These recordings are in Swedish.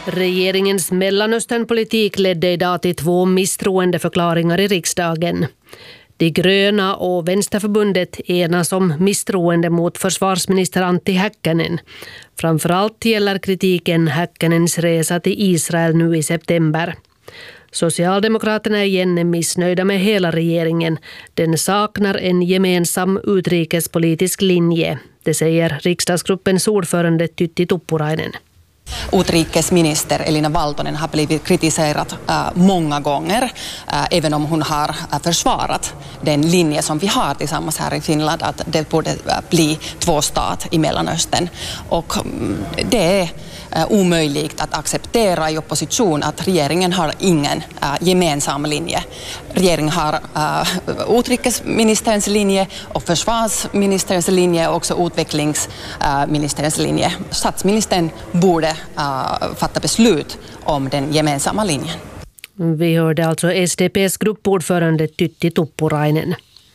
Regeringens Mellanösternpolitik ledde idag till 2 misstroendeförklaringar i riksdagen. De gröna och Vänsterförbundet enas om misstroende mot försvarsminister Antti Häkkänen. Framförallt gäller kritiken Häkkänens resa till Israel nu i september. Socialdemokraterna igen är missnöjda med hela regeringen. Den saknar en gemensam utrikespolitisk linje. Det säger riksdagsgruppens ordförande Tytti Tuppurainen. Utrikesminister Elina Valtonen har blivit kritiserad många gånger, även om hon har försvarat den linje som vi har tillsammans här i Finland, att det borde bli 2 stater i Mellanöstern. Och det är omöjligt att acceptera i opposition att regeringen har ingen gemensam linje. Regeringen har utrikesministerns linje och försvarsministerns linje och också utvecklingsministerns linje. Statsministern borde fatta beslut om den gemensamma linjen. Vi hörde alltså SDP:s gruppordförande Tytti Tuppurainen.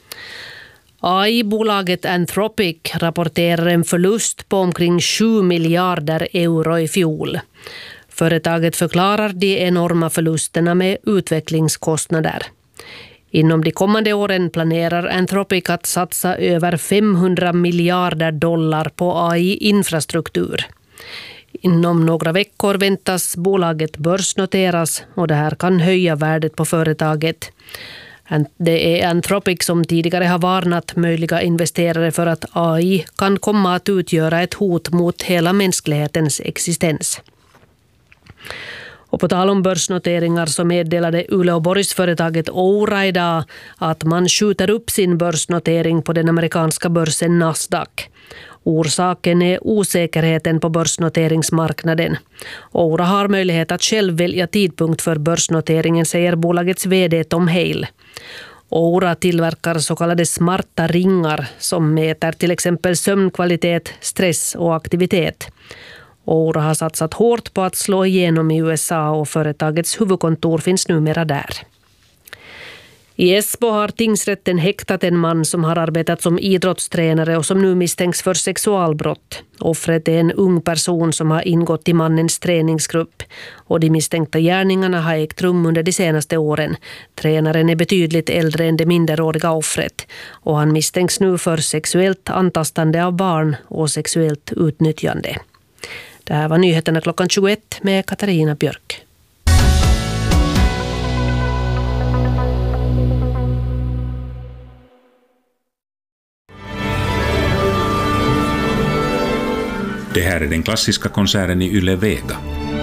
AI-bolaget Anthropic rapporterar en förlust på omkring 7 miljarder euro i fjol. Företaget förklarar de enorma förlusterna med utvecklingskostnader. Inom de kommande åren planerar Anthropic att satsa över 500 miljarder dollar på AI-infrastruktur. Inom några veckor väntas bolaget börsnoteras och det här kan höja värdet på företaget. Det är Anthropic som tidigare har varnat möjliga investerare för att AI kan komma att utgöra ett hot mot hela mänsklighetens existens. Och på tal om börsnoteringar så meddelade Uleåborgsföretaget Oura idag att man skjuter upp sin börsnotering på den amerikanska börsen Nasdaq. Orsaken är osäkerheten på börsnoteringsmarknaden. Oura har möjlighet att själv välja tidpunkt för börsnoteringen, säger bolagets vd Tom Hale. Oura tillverkar så kallade smarta ringar som mäter till exempel sömnkvalitet, stress och aktivitet. Oura har satsat hårt på att slå igenom i USA och företagets huvudkontor finns numera där. I Esbo har tingsrätten häktat en man som har arbetat som idrottstränare och som nu misstänks för sexualbrott. Offret är en ung person som har ingått i mannens träningsgrupp och de misstänkta gärningarna har ägt rum under de senaste åren. Tränaren är betydligt äldre än det minderåriga offret och han misstänks nu för sexuellt antastande av barn och sexuellt utnyttjande. Det här var nyheterna klockan 21 med Katarina Björk. Det här är den klassiska konserten i Yle Vega.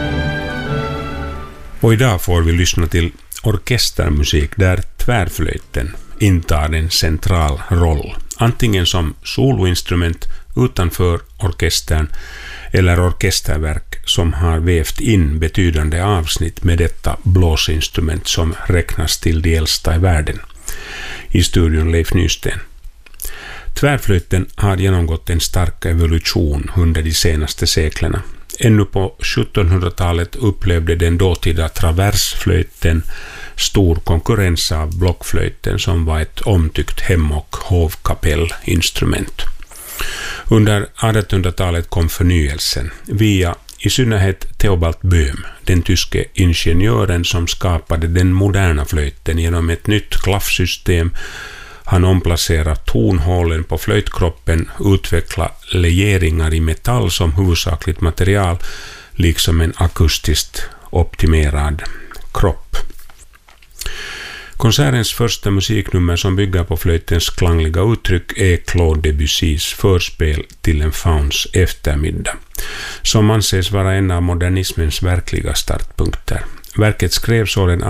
Och idag får vi lyssna till orkestermusik där tvärflöjten intar en central roll. Antingen som soloinstrument utanför orkestern eller orkesterverk som har vävt in betydande avsnitt med detta blåsinstrument som räknas till de äldsta i världen. I studion Leif Nysten. Tvärflöjten har genomgått en stark evolution under de senaste seklerna. Ännu på 1700-talet upplevde den dåtida traversflöjten stor konkurrens av blockflöjten som var ett omtyckt hem- och hovkapellinstrument. Under 1800-talet kom förnyelsen via i synnerhet Theobald Böhm, den tyske ingenjören som skapade den moderna flöjten genom ett nytt klaffsystem. Han omplacerar tonhålen på flöjtkroppen, utvecklar legeringar i metall som huvudsakligt material, liksom en akustiskt optimerad kropp. Konsertens första musiknummer som bygger på flöjtens klangliga uttryck är Claude Debussys förspel till en fauns eftermiddag, som anses vara en av modernismens verkliga startpunkter. Verket skrevs åren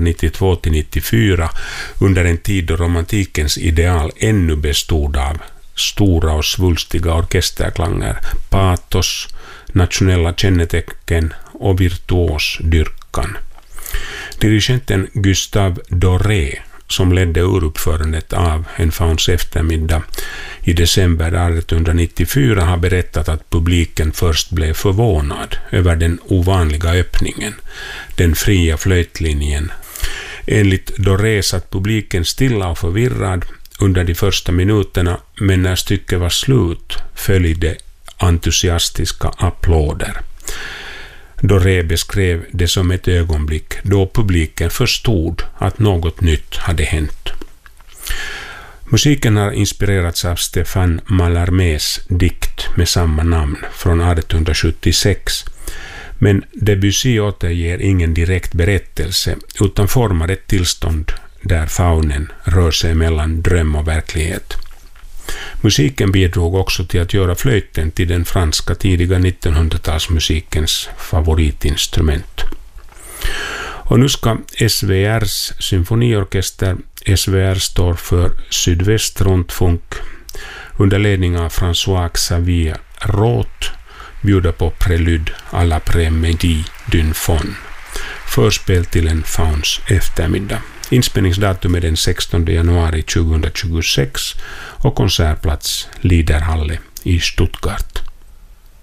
1892-94 under en tid då romantikens ideal ännu bestod av stora och svulstiga orkesterklanger, patos, nationella kännetecken och virtuos dyrkan. Dirigenten Gustave Doré, som ledde uruppförandet av En fauns eftermiddag i december 1894, har berättat att publiken först blev förvånad över den ovanliga öppningen, den fria flöjtlinjen. Enligt Doré satt publiken stilla och förvirrad under de första minuterna, men när stycket var slut följde entusiastiska applåder. Doré beskrev det som ett ögonblick då publiken förstod att något nytt hade hänt. Musiken har inspirerats av Stéphane Mallarmés dikt med samma namn från 1876, men Debussy återger ingen direkt berättelse utan formar ett tillstånd där faunen rör sig mellan dröm och verklighet. Musiken bidrog också till att göra flöjten till den franska tidiga 1900-talsmusikens favoritinstrument. Och nu ska SVRs symfoniorkester, SVR står för Sydvästrundfunk, under ledning av François Xavier Roth, bjuda på Prélude à l'après-midi d'une faune. Förspel till en fauns eftermiddag. Inspelningsdatum är den 16 januari 2026 och konsertplats Liederhalle i Stuttgart.